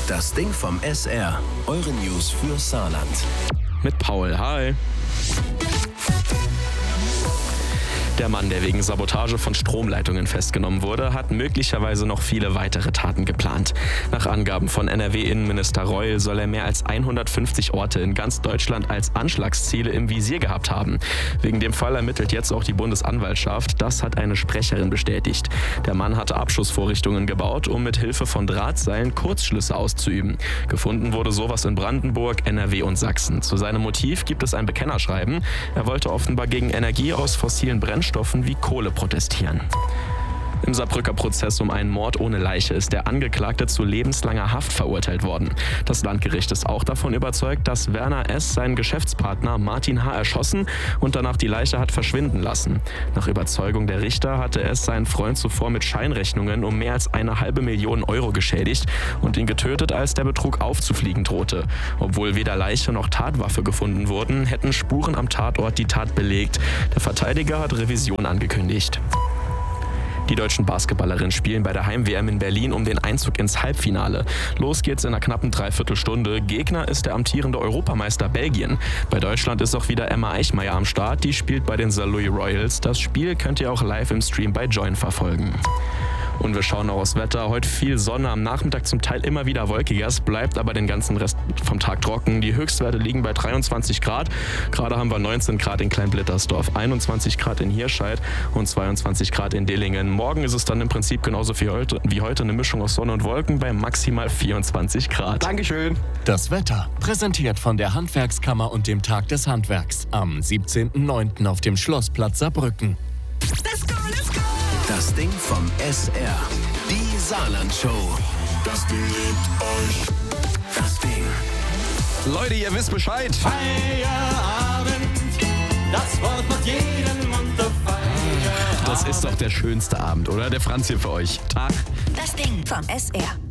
Das Ding vom SR. Eure News für Saarland. Mit Paul, hi. Der Mann, der wegen Sabotage von Stromleitungen festgenommen wurde, hat möglicherweise noch viele weitere Taten geplant. Nach Angaben von NRW-Innenminister Reul soll er mehr als 150 Orte in ganz Deutschland als Anschlagsziele im Visier gehabt haben. Wegen dem Fall ermittelt jetzt auch die Bundesanwaltschaft. Das hat eine Sprecherin bestätigt. Der Mann hatte Abschussvorrichtungen gebaut, um mit Hilfe von Drahtseilen Kurzschlüsse auszuüben. Gefunden wurde sowas in Brandenburg, NRW und Sachsen. Zu seinem Motiv gibt es ein Bekennerschreiben. Er wollte offenbar gegen Energie aus fossilen Brennstoffen wie Kohle protestieren. Im Saarbrücker Prozess um einen Mord ohne Leiche ist der Angeklagte zu lebenslanger Haft verurteilt worden. Das Landgericht ist auch davon überzeugt, dass Werner S. seinen Geschäftspartner Martin H. erschossen und danach die Leiche hat verschwinden lassen. Nach Überzeugung der Richter hatte S. seinen Freund zuvor mit Scheinrechnungen um mehr als 1,5 Million Euro geschädigt und ihn getötet, als der Betrug aufzufliegen drohte. Obwohl weder Leiche noch Tatwaffe gefunden wurden, hätten Spuren am Tatort die Tat belegt. Der Verteidiger hat Revision angekündigt. Die deutschen Basketballerinnen spielen bei der Heim-WM in Berlin um den Einzug ins Halbfinale. Los geht's in einer knappen Dreiviertelstunde. Gegner ist der amtierende Europameister Belgien. Bei Deutschland ist auch wieder Emma Eichmeier am Start. Die spielt bei den Saarlouis Royals. Das Spiel könnt ihr auch live im Stream bei Join verfolgen. Und wir schauen noch aufs Wetter. Heute viel Sonne, am Nachmittag zum Teil immer wieder wolkiger. Es bleibt aber den ganzen Rest vom Tag trocken. Die Höchstwerte liegen bei 23 Grad. Gerade haben wir 19 Grad in Kleinblittersdorf, 21 Grad in Hirscheid und 22 Grad in Dillingen. Morgen ist es dann im Prinzip genauso wie heute eine Mischung aus Sonne und Wolken bei maximal 24 Grad. Dankeschön. Das Wetter, präsentiert von der Handwerkskammer und dem Tag des Handwerks am 17.09. auf dem Schlossplatz Saarbrücken. Let's go, let's go! Das Ding vom SR. Die Saarland-Show. Das Ding liebt euch. Das Ding. Leute, ihr wisst Bescheid. Feierabend, das Wort macht jeden munter. Feierabend. Das ist doch der schönste Abend, oder? Der Franz hier für euch. Tag. Das Ding vom SR.